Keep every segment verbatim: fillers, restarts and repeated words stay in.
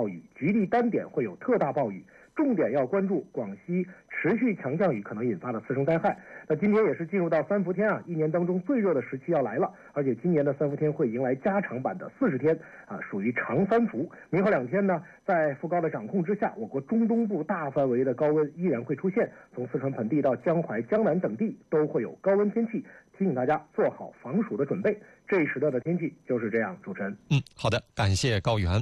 暴雨，局地单点会有特大暴雨，重点要关注广西持续强降雨可能引发的次生灾害。那今天也是进入到三伏天啊，一年当中最热的时期要来了，而且今年的三伏天会迎来加长版的四十天啊，属于长三伏。明后两天呢，在副高的掌控之下，我国中东部大范围的高温依然会出现，从四川盆地到江淮、江南等地都会有高温天气，提醒大家做好防暑的准备。这一时段的天气就是这样，主持人。 嗯，好的，感谢高原。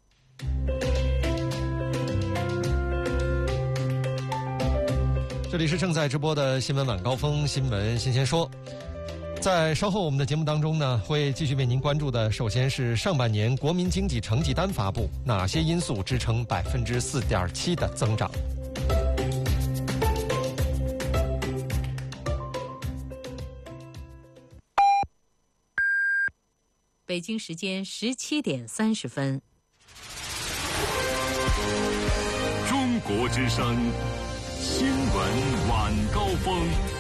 这里是正在直播的新闻晚高峰新闻新鲜说。在稍后我们的节目当中呢，会继续为您关注的，首先是上半年国民经济成绩单发布，哪些因素支撑百分之四点七的增长？ 北京时间十七点三十分。 中国之声新闻晚高峰。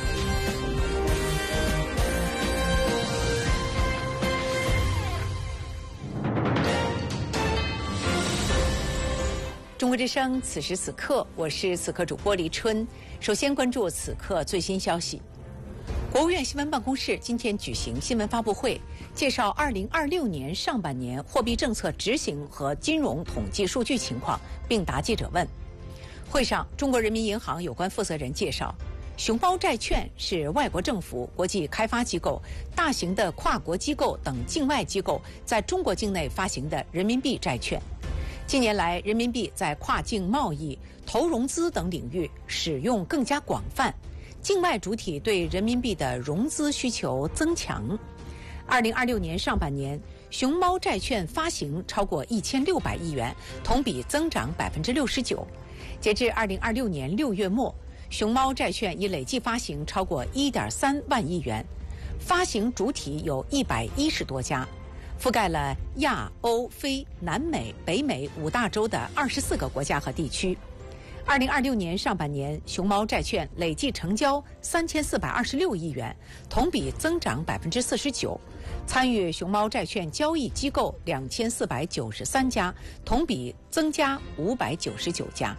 中国之声，此时此刻，我是此刻主播黎春。首先关注此刻最新消息。国务院新闻办公室今天举行新闻发布会，介绍二零二六年上半年货币政策执行和金融统计数据情况，并答记者问。会上，中国人民银行有关负责人介绍，熊猫债券是外国政府、国际开发机构、大型的跨国机构等境外机构在中国境内发行的人民币债券。近年来，人民币在跨境贸易、投融资等领域使用更加广泛，境外主体对人民币的融资需求增强。二零二六年上半年，熊猫债券发行超过一千六百亿元，同比增长百分之六十九。截至二零二六年六月末，熊猫债券已累计发行超过一点三万亿元，发行主体有一百一十多家，覆盖了亚、欧、非、南美、北美五大洲的二十四个国家和地区。二零二六年上半年，熊猫债券累计成交三千四百二十六亿元，同比增长百分之四十九。参与熊猫债券交易机构两千四百九十三家，同比增加五百九十九家。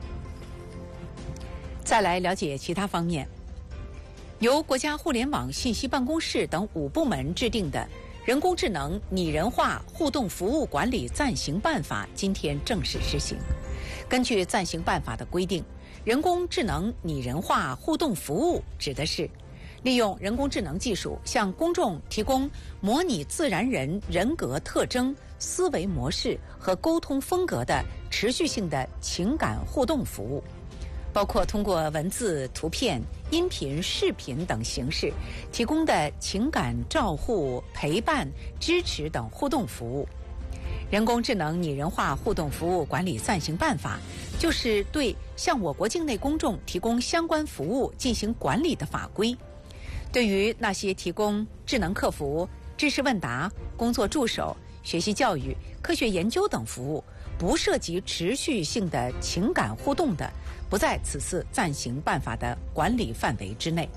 再来了解其他方面，由国家互联网信息办公室等五部门制定的人工智能拟人化互动服务管理暂行办法今天正式施行。根据暂行办法的规定，人工智能拟人化互动服务指的是利用人工智能技术向公众提供模拟自然人人格特征、思维模式和沟通风格的持续性的情感互动服务，包括通过文字、图片、音频、视频等形式提供的情感照护、陪伴、支持等互动服务。人工智能拟人化互动服务管理暂行办法就是对向我国境内公众提供相关服务进行管理的法规。对于那些提供智能客服、知识问答、工作助手、学习教育、科学研究等服务，不涉及持续性的情感互动的，不在此次暂行办法的管理范围之内。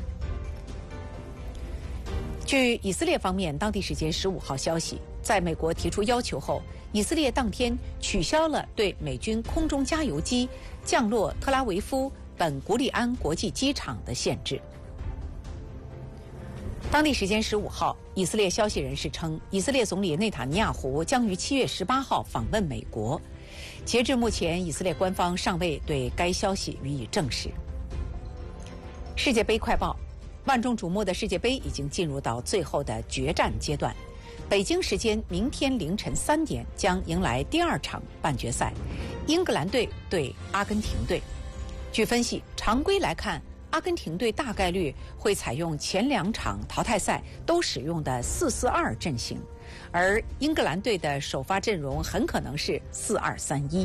据以色列方面当地时间十五号消息，在美国提出要求后，以色列当天取消了对美军空中加油机降落特拉维夫本古里安国际机场的限制。当地时间十五号，以色列消息人士称，以色列总理内塔尼亚胡将于七月十八号访问美国。截至目前，以色列官方尚未对该消息予以证实。世界杯快报：万众瞩目的世界杯已经进入到最后的决战阶段。北京时间明天凌晨三点将迎来第二场半决赛，英格兰队对阿根廷队。据分析，常规来看，阿根廷队大概率会采用前两场淘汰赛都使用的四四二阵型，而英格兰队的首发阵容很可能是四二三一。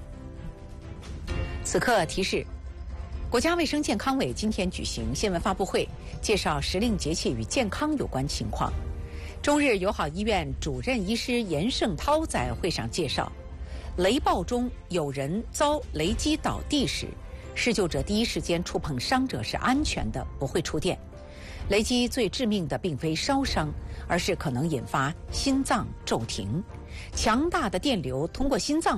此刻提示，国家卫生健康委今天举行新闻发布会，介绍时令节气与健康有关情况。中日友好医院主任医师严胜涛在会上介绍，雷暴中有人遭雷击倒地时，施救者第一时间触碰伤者是安全的，不会触电。雷击最致命的并非烧伤，而是可能引发心脏骤停。强大的电流通过心脏